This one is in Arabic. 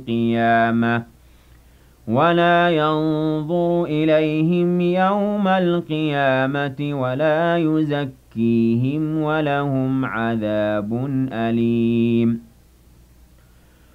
القيامة ولا ينظر إليهم يوم القيامة ولا يزكيهم ولهم عذاب أليم